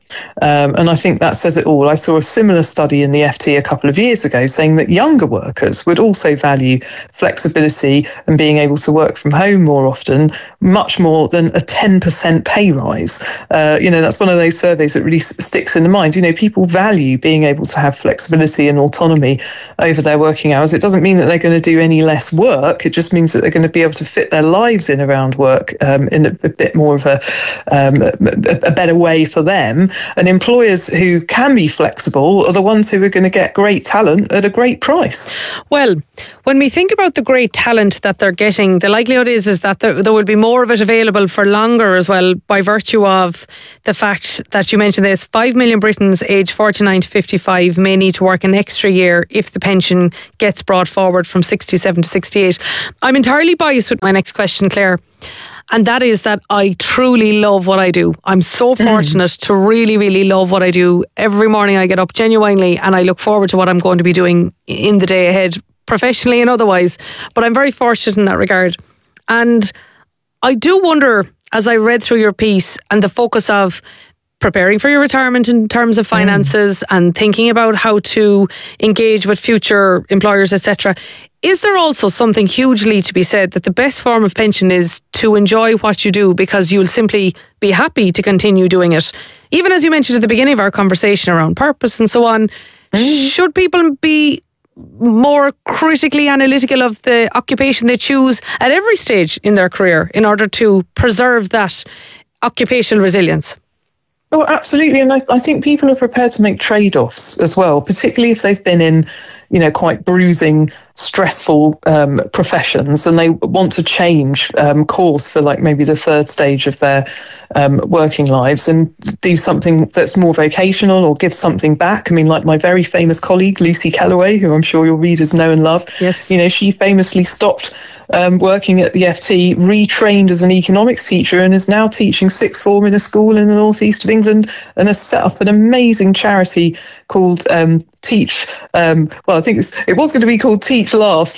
Um, and I think that says it all. I saw a similar study in the F T a couple of years ago saying that younger workers would also value flexibility and being able to work from home more often, much more than a ten percent pay rise. Uh, you know, that's one of those surveys that really s- sticks in the mind. You know, people value being able to have flexibility and autonomy over their working hours. It doesn't mean that they're going to do any less work. It just means that they're going to be able to fit their lives in around work um, in a, a bit more of a, um, a, a better way for them. And employers who can be flexible are the ones who are going to get great talent at a great price. Well, when we think about the great talent that they're getting, the likelihood is, is that there, there will be more of it available for longer as well, by virtue of the fact that you mentioned this, five million Britons aged forty-nine to fifty-five may need to work an extra year if the pension gets brought forward from sixty-seven to sixty-eight. I'm entirely biased with my next question, Claire. And that is that I truly love what I do. I'm so fortunate mm. to really, really love what I do. Every morning I get up genuinely and I look forward to what I'm going to be doing in the day ahead, professionally and otherwise. But I'm very fortunate in that regard. And I do wonder, as I read through your piece and the focus of preparing for your retirement in terms of finances mm. and thinking about how to engage with future employers, et cetera, is there also something hugely to be said that the best form of pension is to enjoy what you do because you'll simply be happy to continue doing it? Even as you mentioned at the beginning of our conversation around purpose and so on, mm. should people be more critically analytical of the occupation they choose at every stage in their career in order to preserve that occupational resilience? Oh, absolutely. And I, I think people are prepared to make trade-offs as well, particularly if they've been in, you know, quite bruising, stressful um, professions and they want to change um, course for like maybe the third stage of their um, working lives and do something that's more vocational or give something back. I mean, like my very famous colleague, Lucy Kellaway, who I'm sure your readers know and love. Yes. You know, she famously stopped um, working at the F T, retrained as an economics teacher and is now teaching sixth form in a school in the northeast of England and has set up an amazing charity called um, Teach. Um, well, I think it was, it was going to be called Teach Last,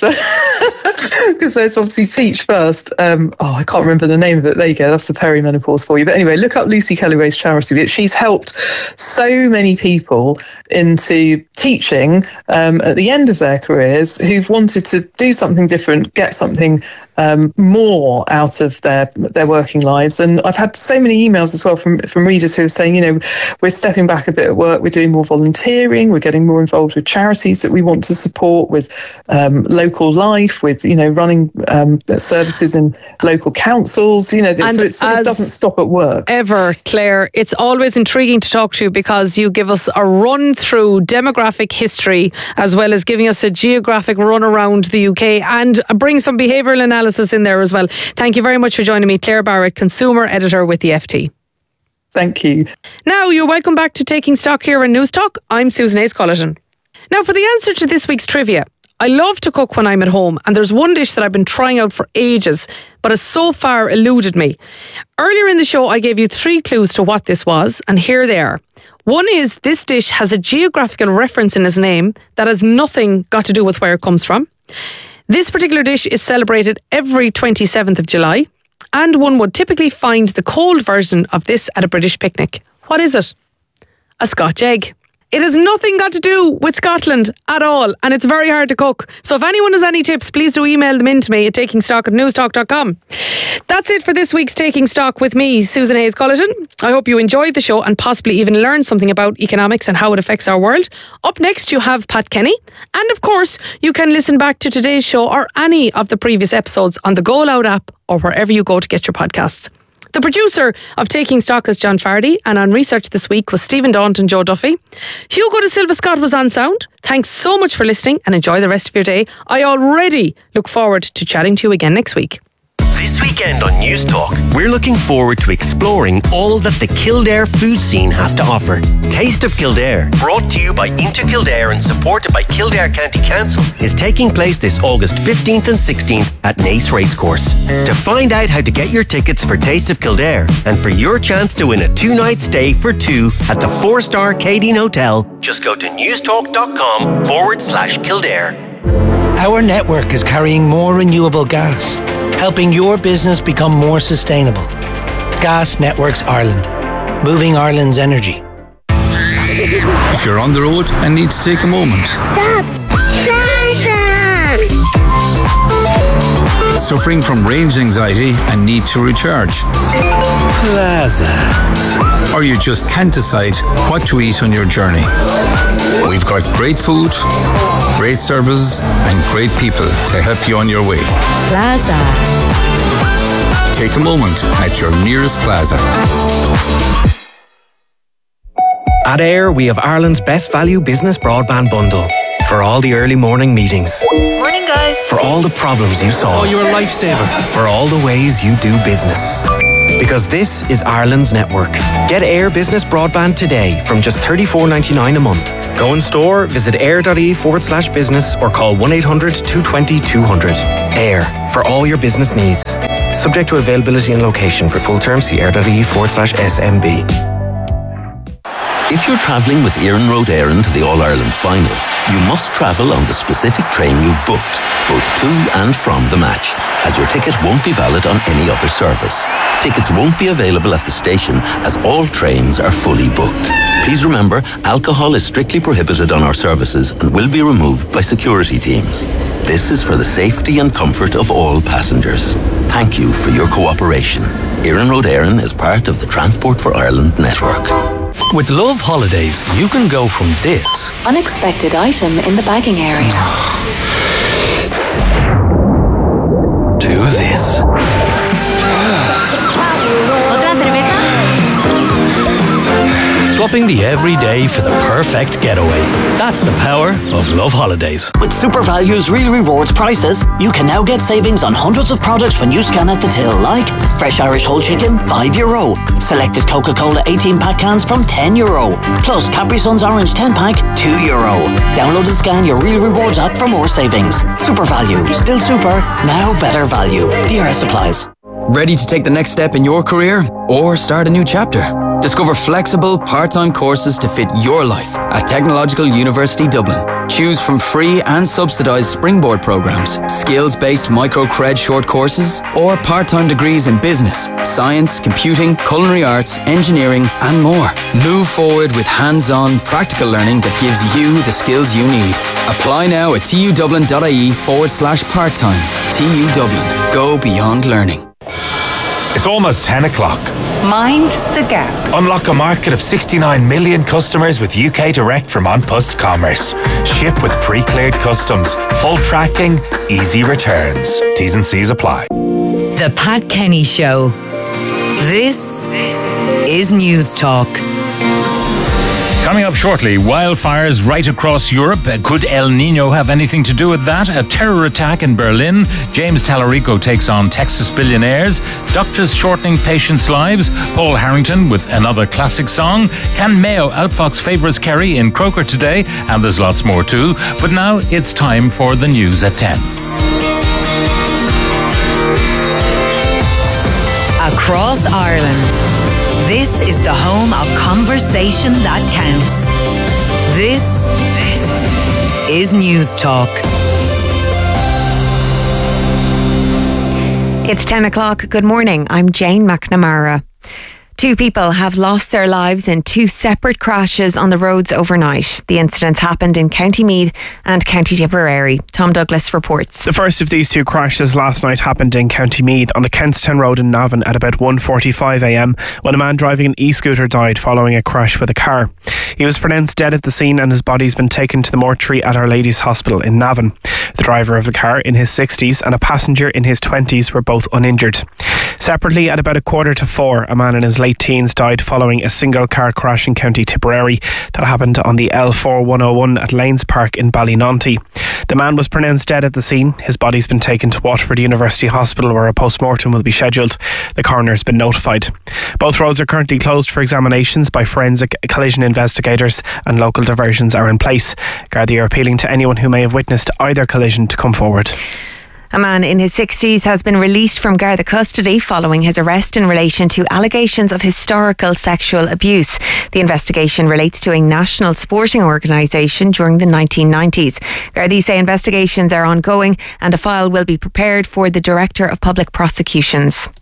because there's obviously Teach First. Um, oh, I can't remember the name of it. There you go. That's the perimenopause for you. But anyway, look up Lucy Kellaway's charity. She's helped so many people into teaching um, at the end of their careers who've wanted to do something different, get something um, more out of their their working lives. And I've had so many emails as well from, from readers who are saying, you know, we're stepping back a bit at work, we're doing more volunteering, we're getting more involved with charities that we want to support, with um, local life, with, you know, running um, services in local councils, you know, and so it sort of doesn't stop at work. Ever, Claire, it's always intriguing to talk to you because you give us a run through demographic history as well as giving us a geographic run around the U K and bring some behavioural analysis in there as well. Thank you very much for joining me, Claire Barrett, Consumer Editor with the F T. Thank you. Now, you're welcome back to Taking Stock here on News Talk. I'm Susan Hayes-Colleton. Now, for the answer to this week's trivia, I love to cook when I'm at home, and there's one dish that I've been trying out for ages, but has so far eluded me. Earlier in the show, I gave you three clues to what this was, and here they are. One is this dish has a geographical reference in its name that has nothing got to do with where it comes from. This particular dish is celebrated every twenty-seventh of July, and one would typically find the cold version of this at a British picnic. What is it? A Scotch egg. It has nothing got to do with Scotland at all, and it's very hard to cook. So if anyone has any tips, please do email them in to me at taking stock at newstalk dot com. That's it for this week's Taking Stock with me, Susan Hayes-Colleton. I hope you enjoyed the show and possibly even learned something about economics and how it affects our world. Up next, you have Pat Kenny. And of course, you can listen back to today's show or any of the previous episodes on the Go Loud app or wherever you go to get your podcasts. The producer of Taking Stock is John Fardy, and on research this week was Stephen Daunt and Joe Duffy. Hugo de Silva Scott was on sound. Thanks so much for listening and enjoy the rest of your day. I already look forward to chatting to you again next week. This weekend on News Talk, we're looking forward to exploring all that the Kildare food scene has to offer. Taste of Kildare, brought to you by Into Kildare and supported by Kildare County Council, is taking place this August fifteenth and sixteenth at Naas Racecourse. To find out how to get your tickets for Taste of Kildare and for your chance to win a two-night stay for two at the four-star Cadine Hotel, just go to newstalk.com forward slash Kildare. Our network is carrying more renewable gas, helping your business become more sustainable. Gas Networks Ireland, moving Ireland's energy. If you're on the road and need to take a moment. Stop! Plaza! Suffering from range anxiety and need to recharge. Plaza. Or you just can't decide what to eat on your journey. We've got great food, great services, and great people to help you on your way. Plaza. Take a moment at your nearest Plaza. At Air, we have Ireland's best value business broadband bundle. For all the early morning meetings. Morning, guys. For all the problems you solve. Oh, you're a lifesaver. For all the ways you do business. Because this is Ireland's network. Get Air Business Broadband today from just thirty-four ninety-nine a month. Go in store, visit air.ie forward slash business or call one eight hundred two two zero two hundred. Air, for all your business needs. Subject to availability and location. For full terms, see air.ie forward slash SMB. If you're travelling with Éireann Road Éireann to the All-Ireland final, you must travel on the specific train you've booked, both to and from the match, as your ticket won't be valid on any other service. Tickets won't be available at the station as all trains are fully booked. Please remember, alcohol is strictly prohibited on our services and will be removed by security teams. This is for the safety and comfort of all passengers. Thank you for your cooperation. Éireann Road Éireann is part of the Transport for Ireland network. With Love Holidays, you can go from this unexpected item in the bagging area to this. Swapping the everyday for the perfect getaway. That's the power of Love Holidays. With Super Value's Real Rewards prices, you can now get savings on hundreds of products when you scan at the till, like fresh Irish whole chicken, five euro. Selected Coca-Cola eighteen pack cans from ten euro. Plus Capri Sun's orange ten pack, two euro. Download and scan your Real Rewards app for more savings. Super Value. Still super, now better value. D R S applies. Ready to take the next step in your career or start a new chapter? Discover flexible, part-time courses to fit your life at Technological University Dublin. Choose from free and subsidised springboard programmes, skills-based micro-cred short courses, or part-time degrees in business, science, computing, culinary arts, engineering, and more. Move forward with hands-on, practical learning that gives you the skills you need. Apply now at tudublin.ie forward slash part-time. T U Dublin. Go beyond learning. It's almost ten o'clock. Mind the gap. Unlock a market of sixty-nine million customers with U K Direct from An Post Commerce. Ship with pre-cleared customs, full tracking, easy returns. T's and C's apply. The Pat Kenny Show. This is News Talk. Coming up shortly, wildfires right across Europe. Could El Nino have anything to do with that? A terror attack in Berlin. James Tallarico takes on Texas billionaires. Doctors shortening patients' lives. Paul Harrington with another classic song. Can Mayo outfox favourites Kerry in Croker today? And there's lots more too. But now it's time for the news at ten. Across Ireland. This is the home of conversation that counts. This, this is News Talk. It's ten o'clock. Good morning. I'm Jane McNamara. Two people have lost their lives in two separate crashes on the roads overnight. The incidents happened in County Meath and County Tipperary. Tom Douglas reports. The first of these two crashes last night happened in County Meath on the Kentstown Road in Navan at about one forty-five a m when a man driving an e-scooter died following a crash with a car. He was pronounced dead at the scene and his body has been taken to the mortuary at Our Lady's Hospital in Navan. The driver of the car, in his sixties, and a passenger in his twenties were both uninjured. Separately, at about a quarter to four, a man in his late teens died following a single car crash in County Tipperary that happened on the L four one oh one at Lanes Park in Ballynonty. The man was pronounced dead at the scene. His body's been taken to Waterford University Hospital where a post-mortem will be scheduled. The coroner has been notified. Both roads are currently closed for examinations by forensic collision investigators and local diversions are in place. Gardaí are appealing to anyone who may have witnessed either collision to come forward. A man in his sixties has been released from Garda custody following his arrest in relation to allegations of historical sexual abuse. The investigation relates to a national sporting organisation during the nineteen nineties. Gardaí say investigations are ongoing and a file will be prepared for the Director of Public Prosecutions.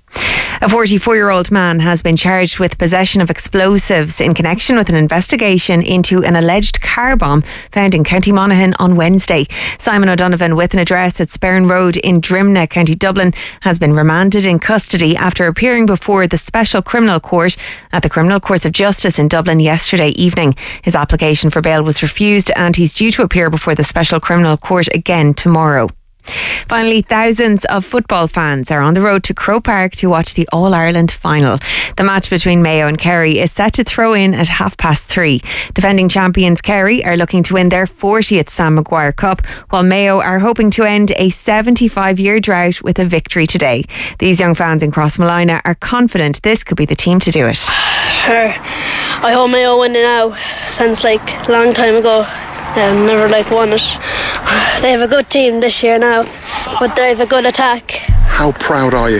A forty-four-year-old man has been charged with possession of explosives in connection with an investigation into an alleged car bomb found in County Monaghan on Wednesday. Simon O'Donovan, with an address at Sperrin Road in Drimna, County Dublin, has been remanded in custody after appearing before the Special Criminal Court at the Criminal Courts of Justice in Dublin yesterday evening. His application for bail was refused and he's due to appear before the Special Criminal Court again tomorrow. Finally, thousands of football fans are on the road to Croke Park to watch the All-Ireland final. The match between Mayo and Kerry is set to throw in at half past three. Defending champions Kerry are looking to win their fortieth Sam Maguire Cup, while Mayo are hoping to end a seventy-five-year drought with a victory today. These young fans in Crossmolina are confident this could be the team to do it. Sure. I hope Mayo win it now. Since like a long time ago. Um, never like won it. They have a good team this year now, but they have a good attack. How proud are you?